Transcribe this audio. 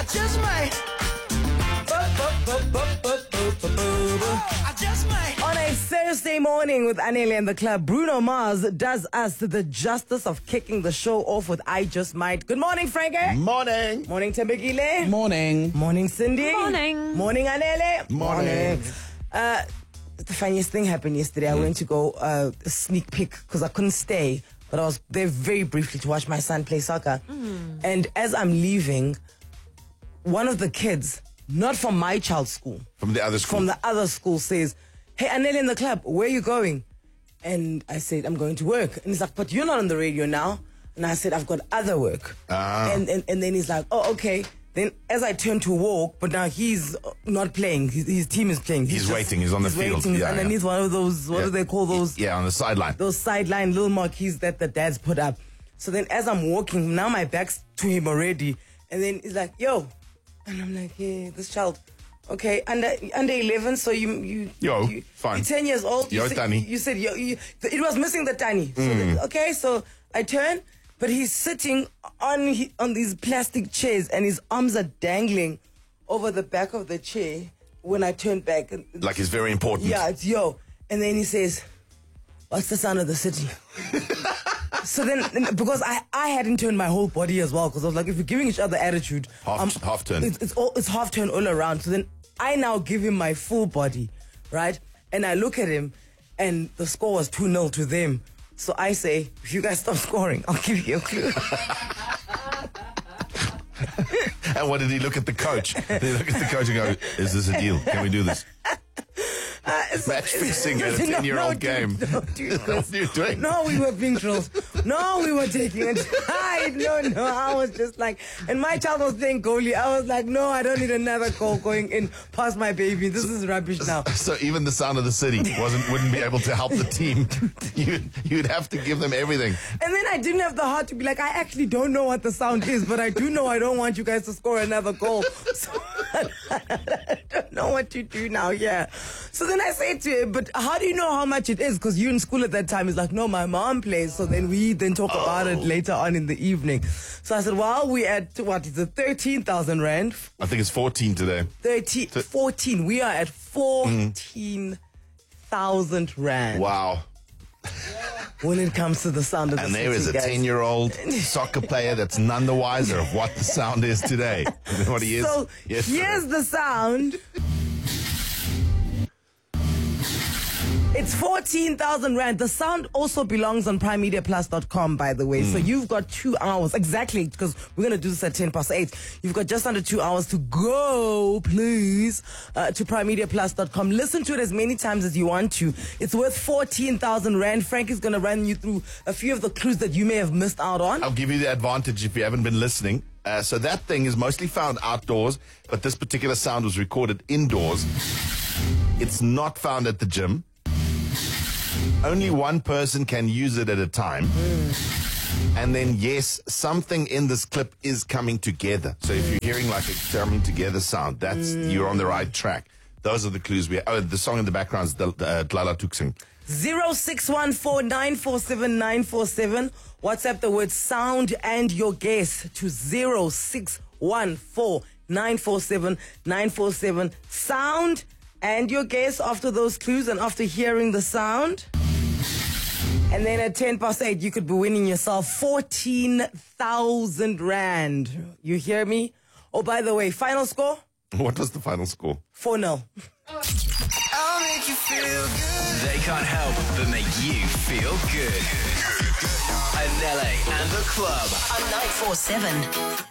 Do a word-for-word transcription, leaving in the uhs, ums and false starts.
I just might. I just might. On a Thursday morning with Anele and the club, Bruno Mars does us the justice of kicking the show off with I Just Might. Good morning, Frankie. Morning. Morning, Tembekile. Morning. Morning, Cindy. Morning. Morning, Anele. Morning. Uh, the funniest thing happened yesterday. I went to go uh, sneak peek because I couldn't stay, but I was there very briefly to watch my son play soccer. Mm. And as I'm leaving, one of the kids, not from my child's school, From the other school. from the other school, says, "Hey, Anele in the club, where are you going?" And I said, "I'm going to work." And he's like, "But you're not on the radio now." And I said, "I've got other work." Ah. And, and and then he's like, "Oh, okay." Then as I turn to walk, but now he's not playing. His, his team is playing. He's waiting. He's on the field. Waiting. Yeah, underneath yeah. one of those, what Yeah. do they call those? Yeah, on the sideline. Those sideline little marquees that the dads put up. So then as I'm walking, now my back's to him already. And then he's like, "Yo." And I'm like, "Hey, this child, okay, under under eleven, so you you Yo, you, fine. You're ten years old. Yo, you said, Tani. You said yo, you, it was missing the Tani. So Mm. then, okay, so I turn, but he's sitting on he, on these plastic chairs, and his arms are dangling over the back of the chair. When I turn back, and Like it's very important. yeah, it's yo, and then he says, "What's the sound of the city?" So then, because I, I hadn't turned my whole body as well, because I was like, if we're giving each other attitude, Half- um, half turn. It's, it's all it's half turn all around. So then I now give him my full body, right? And I look at him, and the score was two nil to them. So I say, if you guys stop scoring, I'll give you a clue. And what did he look at the coach? Did he look at the coach and go, "Is this a deal? Can we do this?" Uh, it's- Match fixing at a No, no, ten-year-old dude, game. No, dude, What are you doing? No, we were being drilled. No, we were taking it. I, no, no, I was just like, and my child was playing goalie. I was like, no, I don't need another goal going in past my baby. This is rubbish now. So even the sound of the city wasn't wouldn't be able to help the team. You you'd have to give them everything. And then I didn't have the heart to be like, I actually don't know what the sound is, but I do know I don't want you guys to score another goal. So I don't know what to do now, yeah. So then I say to him, but how do you know how much it is? Because you're in school at that time. He's like, no, my mom plays. So then we then talk oh. about it later on in the evening. So I said, well, we at, what is it, thirteen thousand rand? I think it's fourteen today. thirteen, fourteen. We are at fourteen thousand rand. Wow. When it comes to the sound of the And there is a guys. ten-year-old soccer player that's none the wiser of what the sound is today. You know what he is? So Yes, here's the sound. It's fourteen thousand rand. The sound also belongs on prime media plus dot com, by the way. Mm. So you've got two hours, exactly, because we're going to do this at ten past eight. You've got just under two hours to go, please, uh, to prime media plus dot com. Listen to it as many times as you want to. It's worth fourteen thousand rand. Frank is going to run you through a few of the clues that you may have missed out on. I'll give you the advantage if you haven't been listening. Uh, so that thing is mostly found outdoors, but this particular sound was recorded indoors. It's not found at the gym. Only one person can use it at a time. Mm. And then, yes, something in this clip is coming together. So if you're hearing like a coming together sound, that's mm. you're on the right track. Those are the clues. We oh, the song in the background is uh, Dlala Tuksing. zero six one four nine four seven nine four seven. WhatsApp the word sound and your guess to zero six one four nine four seven nine four seven. Sound and your guess after those clues and after hearing the sound. And then at ten past eight, you could be winning yourself fourteen thousand rand. You hear me? Oh, by the way, final score? What was the final score? four nil. I'll make you feel good. They can't help but make you feel good. Anele and the club. On nine four seven.